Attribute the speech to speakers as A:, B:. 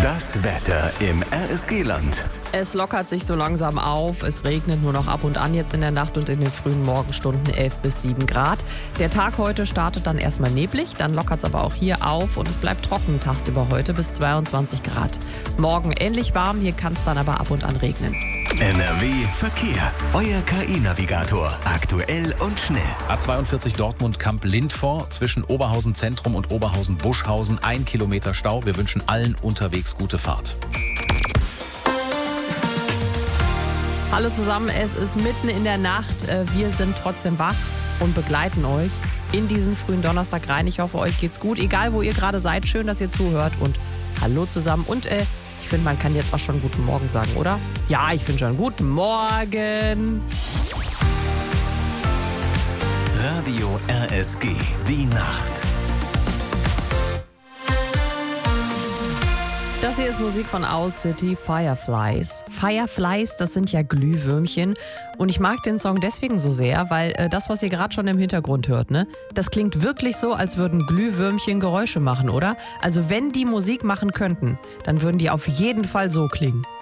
A: Das Wetter im RSG-Land.
B: Es lockert sich so langsam auf. Es regnet nur noch ab und an jetzt in der Nacht und in den frühen Morgenstunden 11 bis 7 Grad. Der Tag heute startet dann erstmal neblig, dann lockert es aber auch hier auf und es bleibt trocken tagsüber heute bis 22 Grad. Morgen ähnlich warm, hier kann es dann aber ab und an regnen.
A: NRW Verkehr. Euer KI-Navigator. Aktuell und schnell.
C: A42 Dortmund-Kamp-Lindfor zwischen Oberhausen Zentrum und Oberhausen-Buschhausen 1 Kilometer Stau. Wir wünschen allen unterwegs gute Fahrt.
B: Hallo zusammen, es ist mitten in der Nacht. Wir sind trotzdem wach und begleiten euch in diesen frühen Donnerstag rein. Ich hoffe, euch geht's gut. Egal, wo ihr gerade seid, schön, dass ihr zuhört und hallo zusammen. Und ich finde, man kann jetzt auch schon guten Morgen sagen, oder? Ja, ich finde schon guten Morgen.
A: Radio RSG. Die Nacht.
B: Das hier ist Musik von Owl City, Fireflies. Fireflies, das sind ja Glühwürmchen. Und ich mag den Song deswegen so sehr, weil das, was ihr gerade schon im Hintergrund hört, ne, das klingt wirklich so, als würden Glühwürmchen Geräusche machen, oder? Also wenn die Musik machen könnten, dann würden die auf jeden Fall so klingen.